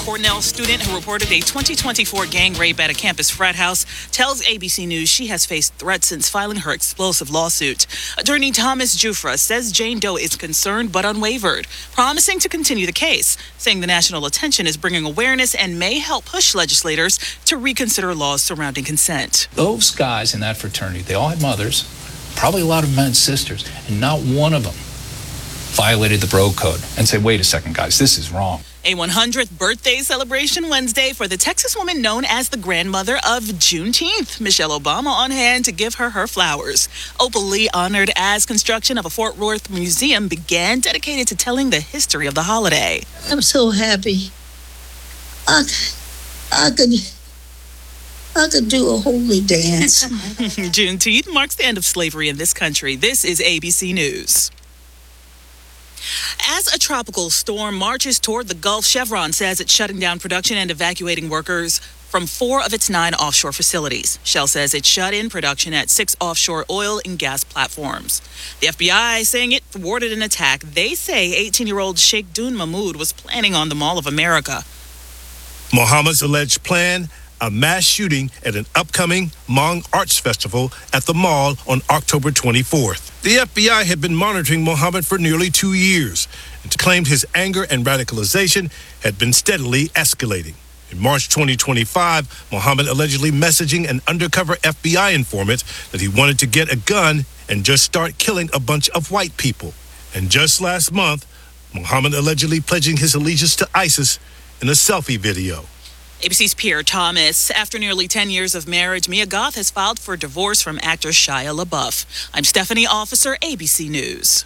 Cornell student who reported a 2024 gang rape at a campus frat house tells ABC News she has faced threats since filing her explosive lawsuit. Attorney Thomas Jufra says Jane Doe is concerned but unwavered, promising to continue the case, saying the national attention is bringing awareness and may help push legislators to reconsider laws surrounding consent. Those guys in that fraternity, they all had mothers, probably a lot of men's sisters, and not one of them violated the bro code and say, wait a second, guys, this is wrong. A 100th birthday celebration Wednesday for the Texas woman known as the grandmother of Juneteenth. Michelle Obama on hand to give her flowers. Opal Lee honored as construction of a Fort Worth museum began, dedicated to telling the history of the holiday. I'm so happy. I could do a holy dance. Juneteenth marks the end of slavery in this country. This is ABC News. As a tropical storm marches toward the Gulf, Chevron says it's shutting down production and evacuating workers from 4 of its 9 offshore facilities. Shell says it shut in production at 6 offshore oil and gas platforms. The FBI saying it thwarted an attack they say 18-year-old Sheikh Dun Mahmoud was planning on the Mall of America. Mohammed's alleged plan: a mass shooting at an upcoming Hmong Arts Festival at the mall on October 24th. The FBI had been monitoring Mohammed for nearly 2 years and claimed his anger and radicalization had been steadily escalating. In March 2025, Mohammed allegedly messaging an undercover FBI informant that he wanted to get a gun and just start killing a bunch of white people. And just last month, Mohammed allegedly pledging his allegiance to ISIS in a selfie video. ABC's Pierre Thomas. After nearly 10 years of marriage, Mia Goth has filed for divorce from actor Shia LaBeouf. I'm Stephanie Officer, ABC News.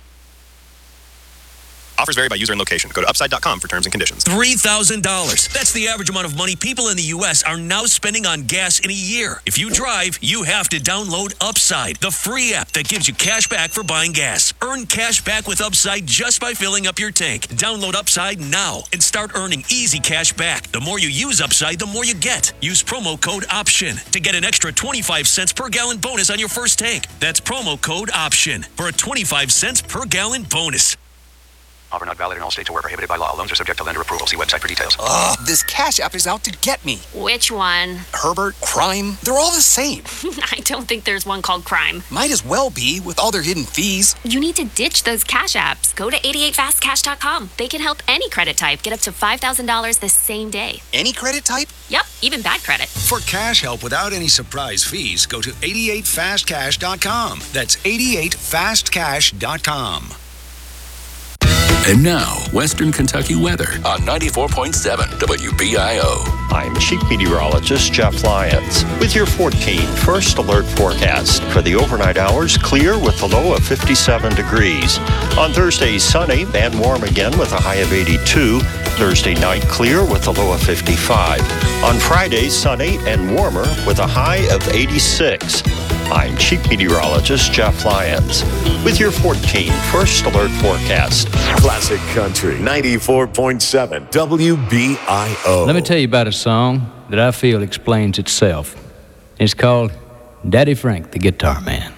Offers vary by user and location. Go to upside.com for terms and conditions. $3,000. That's the average amount of money people in the U.S. are now spending on gas in a year. If you drive, you have to download Upside, the free app that gives you cash back for buying gas. Earn cash back with Upside just by filling up your tank. Download Upside now and start earning easy cash back. The more you use Upside, the more you get. Use promo code OPTION to get an extra 25 cents per gallon bonus on your first tank. That's promo code OPTION for a 25 cents per gallon bonus. Offer not valid in all states or where prohibited by law. Loans are subject to lender approval. See website for details. This Cash App is out to get me. Which one? Herbert, Crime, they're all the same. I don't think there's one called Crime. Might as well be with all their hidden fees. You need to ditch those Cash Apps. Go to 88fastcash.com. They can help any credit type get up to $5,000 the same day. Any credit type? Yep, even bad credit. For cash help without any surprise fees, go to 88fastcash.com. That's 88fastcash.com. And now, Western Kentucky weather on 94.7 WBIO. I'm Chief Meteorologist Jeff Lyons with your 14 First Alert forecast. For the overnight hours, clear with a low of 57 degrees. On Thursday, sunny and warm again with a high of 82. Thursday night, clear with a low of 55. On Friday, sunny and warmer with a high of 86. I'm Chief Meteorologist Jeff Lyons with your 14 First Alert forecast. Classic Country 94.7 WBIO. Let me tell you about a song that I feel explains itself. It's called Daddy Frank, the Guitar Man.